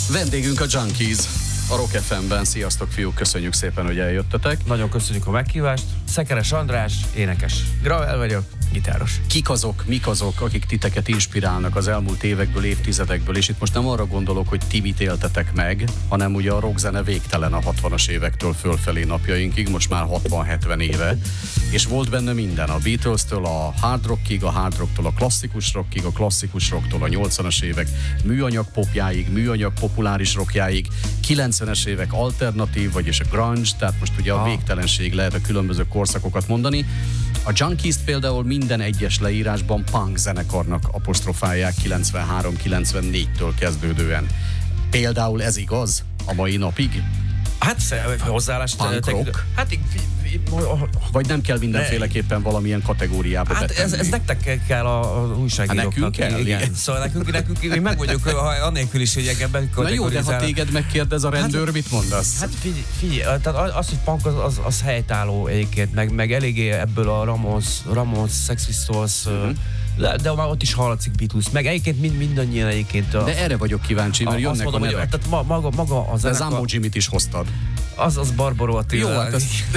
Vendégünk a Junkies a Rock FM-ben. Sziasztok, fiúk, köszönjük szépen, hogy eljöttetek. Nagyon köszönjük a meghívást. Szekeres András, énekes. Gravel vagyok, gitáros. Mik azok, akik titeket inspirálnak az elmúlt évekből, évtizedekből, és itt most nem arra gondolok, hogy ti mit éltetek meg, hanem ugye a rockzene végtelen a 60-as évektől fölfelé napjainkig, most már 60-70 éve, és volt benne minden, a Beatles-től a hard rockig, a hard rocktól a klasszikus rockig, a klasszikus rocktól a 80-as évek műanyag popjáig, műanyag populáris rockjáig, 90-es évek alternatív, vagyis a grunge, tehát most ugye a végtelenség lehet a különböző korszakokat mondani. A Junkies-t például minden egyes leírásban punk zenekarnak apostrofálják 93-94-től kezdődően. Például ez igaz a mai napig? Hát hozzáállást... Punk rock? Hát vagy nem kell mindenféleképpen valamilyen kategóriába betenni? Ez nektek kell az újságíróknak. Nekünk kell? Igen. Szóval nekünk mi meg vagyunk annélkül is, hogy ebben Na jó, de ha téged megkérdez a rendőr, mit mondasz? Hát figyelj, tehát az, hogy punk az helytálló egyébként, meg eléggé ebből a Ramones, Sex Pistols, de már ott is hallatszik Beatles, meg egyébként mindannyian egyébként. De erre vagyok kíváncsi, mert jönnek mondom, a nevek. Tehát maga a zenekar... De Zambo Jimmy-t is hoztad. Az Barbaro Attila. Jó, hát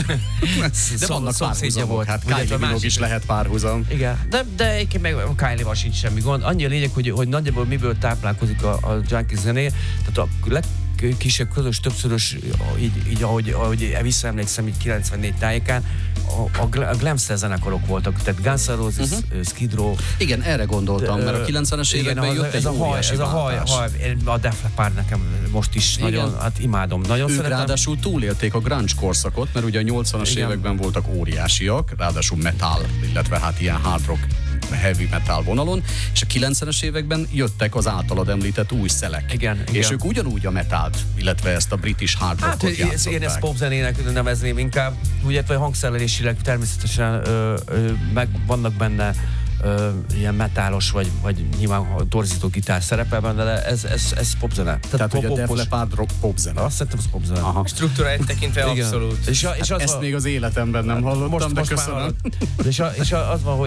de vannak párhuzamok, hát Kylie Minogue is lehet párhuzam. Igen, de egyébként meg a Kylie-val sincs semmi gond. Annyi a lényeg, hogy nagyjából miből táplálkozik a Junkies zené. Tehát a legkisebb közös többszörös, így ahogy visszaemlékszem, így 94 tájékán, a glamszer zenekarok voltak, tehát Guns N' Roses, Skid Row. Igen, erre gondoltam, mert a 90-es években jött egy óriási váltás. A Def Leppard nekem most is nagyon, hát imádom. Nagyon ők szeretem. Ráadásul túlélték a grunge korszakot, mert ugye a 80-as években voltak óriásiak, ráadásul metal, illetve hát ilyen hard rock, heavy metal vonalon, és a 90-es években jöttek az általad említett új szelek. Igen. És ők ugyanúgy a metalt, illetve ezt a british hard rockot játszották. Én ezt popzenének nevezném inkább, ugye hangszerelésileg természetesen meg vannak benne ilyen metálos, vagy nyilván torzító gitár szerepel benne, de ez popzene. Tehát hogy a Def Leppard rock popzene. Azt szerintem az popzene. Struktúráit tekintve abszolút. És ezt még az életemben nem hallottam, de köszönöm. És az van,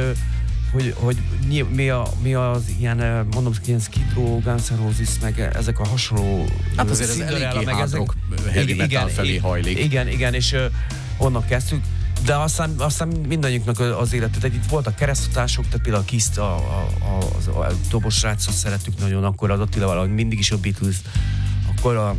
hogy mi az ilyen, mondom, ilyen Skid Row, Guns N' Roses, meg ezek a hasonló... Hát azért ez eléggé hard rock, heavy metal felé hajlik. Igen, és onnan kezdtük. De aztán mindannyiunknak az életet, itt voltak kereszthatások, tehát például a Kiss-t, a dobos srácot szerettük nagyon, akkor az Attila valahogy mindig is a Beatles, akkor a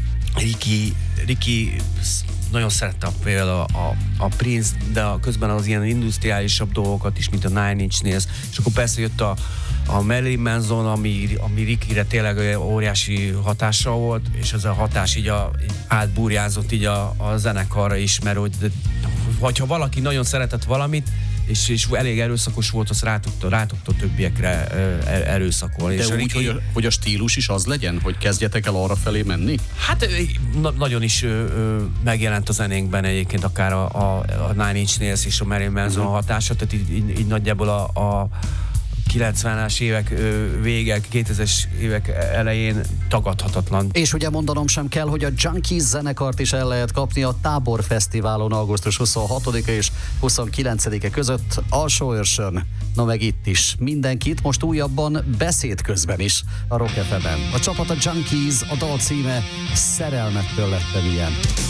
Ricky nagyon szerette például a Prince, de közben az ilyen industriálisabb dolgokat is, mint a Nine Inch Nails, és akkor persze jött a Marilyn Manson, ami Rickyre tényleg óriási hatással volt, és ez a hatás így átburjázott így a zenekarra is, mert hogyha valaki nagyon szeretett valamit, és elég erőszakos volt, az rá tudta többiekre erőszakolni. De és úgy, hogy a stílus is az legyen, hogy kezdjetek el arra felé menni? Hát nagyon is megjelent a zenénkben egyébként akár a Nine Inch Nails és a Marilyn Manson hatása, tehát így nagyjából a 90-es évek vége, 2000-es évek elején tagadhatatlan. És ugye mondanom sem kell, hogy a Junkies zenekart is el lehet kapni a Tábor Fesztiválon augusztus 26-a és 29-e között Alsóőrsön. Na meg itt is. Mindenkit most újabban beszéd közben is a Rock FM-en. A csapat a Junkies, a dal címe Szerelmettől lettem ilyen.